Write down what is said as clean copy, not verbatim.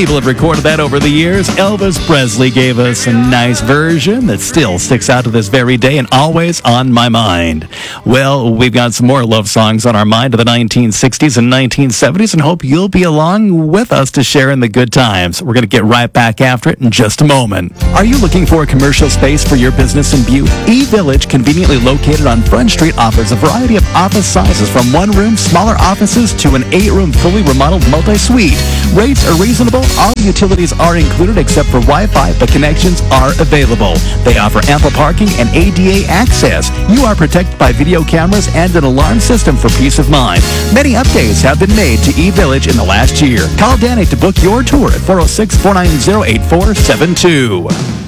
people have recorded that over the years. Elvis Presley gave us a nice version that still sticks out to this very day and always on my mind. Well, we've got some more love songs on our mind of the 1960s and 1970s and hope you'll be along with us to share in the good times. We're going to get right back after it in just a moment. Are you looking for a commercial space for your business in Butte? eVillage, conveniently located on Front Street, offers a variety of office sizes from one-room, smaller offices to an 8-room, fully remodeled multi-suite. Rates are reasonable. All utilities are included except for Wi-Fi, but connections are available. They offer ample parking and ADA access. You are protected by video cameras and an alarm system for peace of mind. Many updates have been made to eVillage in the last year. Call Danny to book your tour at 406-490-8472.